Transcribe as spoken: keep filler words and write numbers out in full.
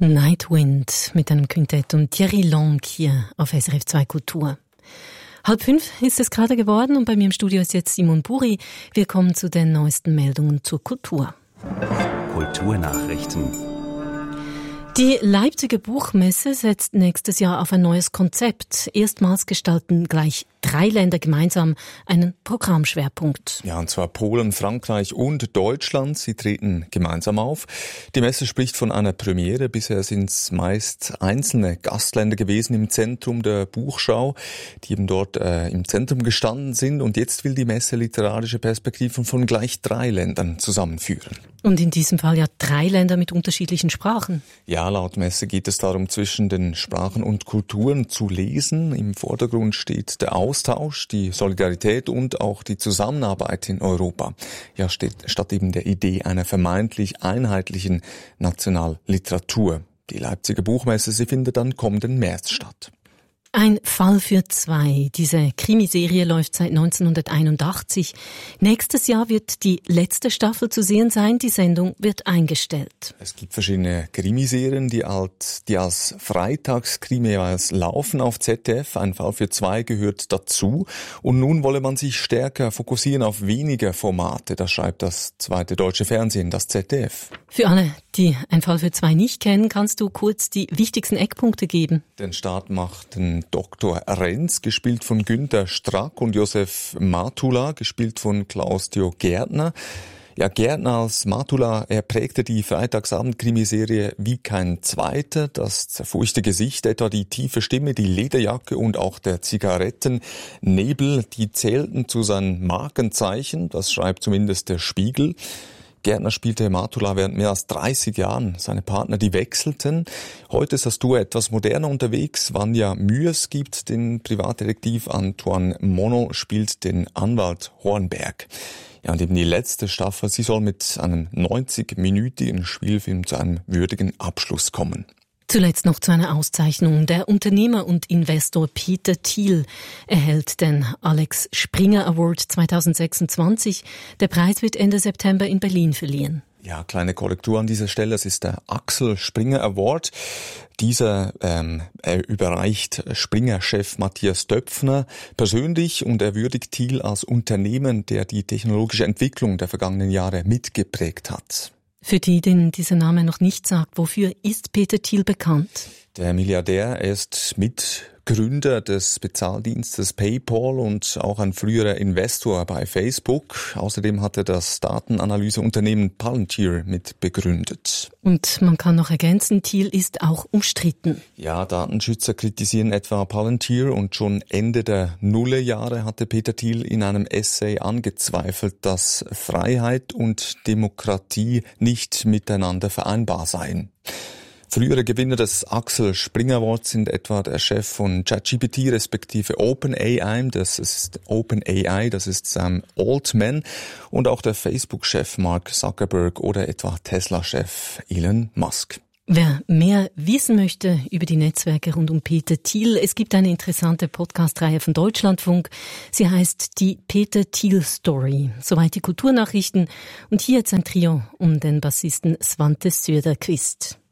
Nightwind mit einem Quintett und Thierry Long hier auf S R F zwei Kultur. Halb fünf ist es gerade geworden und bei mir im Studio ist jetzt Simon Buri. Wir kommen zu den neuesten Meldungen zur Kultur. Kulturnachrichten. Die Leipziger Buchmesse setzt nächstes Jahr auf ein neues Konzept. Erstmals gestalten gleich drei Länder gemeinsam einen Programmschwerpunkt. Ja, und zwar Polen, Frankreich und Deutschland. Sie treten gemeinsam auf. Die Messe spricht von einer Premiere. Bisher sind es meist einzelne Gastländer gewesen im Zentrum der Buchschau, die eben dort äh, im Zentrum gestanden sind. Und jetzt will die Messe literarische Perspektiven von gleich drei Ländern zusammenführen. Und in diesem Fall ja drei Länder mit unterschiedlichen Sprachen. Ja, laut Messe geht es darum, zwischen den Sprachen und Kulturen zu lesen. Im Vordergrund steht der Austausch, die Solidarität und auch die Zusammenarbeit in Europa. Ja, steht, statt eben der Idee einer vermeintlich einheitlichen Nationalliteratur. Die Leipziger Buchmesse, sie findet dann kommenden März statt. Ein Fall für zwei. Diese Krimiserie läuft seit neunzehnhunderteinundachtzig. Nächstes Jahr wird die letzte Staffel zu sehen sein. Die Sendung wird eingestellt. Es gibt verschiedene Krimiserien, die als, die als Freitagskrimi jeweils laufen auf Z D F. Ein Fall für zwei gehört dazu. Und nun wolle man sich stärker fokussieren auf weniger Formate. Das schreibt das zweite deutsche Fernsehen, das Z D F. Für alle, die Ein Fall für zwei nicht kennen, kannst du kurz die wichtigsten Eckpunkte geben. Den Start machten Doktor Renz, gespielt von Günter Strack, und Josef Matula, gespielt von Klaus-Theo Gärtner. Ja, Gärtner als Matula, er prägte die Freitagsabend-Krimiserie wie kein zweiter. Das zerfurchte Gesicht, etwa die tiefe Stimme, die Lederjacke und auch der Zigarettennebel, die zählten zu seinen Markenzeichen. Das schreibt zumindest der Spiegel. Gärtner spielte Matula während mehr als dreißig Jahren. Seine Partner, die wechselten. Heute ist das Duo etwas moderner unterwegs. Vanja Mührs gibt den Privatdetektiv, Antoine Monod spielt den Anwalt Hornberg. Ja, und eben die letzte Staffel, sie soll mit einem neunzig-minütigen Spielfilm zu einem würdigen Abschluss kommen. Zuletzt noch zu einer Auszeichnung. Der Unternehmer und Investor Peter Thiel erhält den Alex Springer Award zweitausendsechsundzwanzig. Der Preis wird Ende September in Berlin verliehen. Ja, kleine Korrektur an dieser Stelle. Das ist der Axel Springer Award. Dieser ähm, er überreicht Springer-Chef Matthias Döpfner persönlich und er würdigt Thiel als Unternehmen, der die technologische Entwicklung der vergangenen Jahre mitgeprägt hat. Für die, denen dieser Name noch nicht sagt, wofür ist Peter Thiel bekannt? Der Milliardär, er ist Mitgründer des Bezahldienstes PayPal und auch ein früherer Investor bei Facebook. Außerdem hat er das Datenanalyseunternehmen Palantir mit begründet. Und man kann noch ergänzen, Thiel ist auch umstritten. Ja, Datenschützer kritisieren etwa Palantir und schon Ende der Nullerjahre hatte Peter Thiel in einem Essay angezweifelt, dass Freiheit und Demokratie nicht miteinander vereinbar seien. Frühere Gewinner des Axel Springer Awards sind etwa der Chef von ChatGPT respektive OpenAI, das ist OpenAI, das ist Sam Altman, und auch der Facebook-Chef Mark Zuckerberg oder etwa Tesla-Chef Elon Musk. Wer mehr wissen möchte über die Netzwerke rund um Peter Thiel, es gibt eine interessante Podcast-Reihe von Deutschlandfunk. Sie heißt die Peter Thiel Story. Soweit die Kulturnachrichten. Und hier jetzt ein Trio um den Bassisten Svante Söderqvist.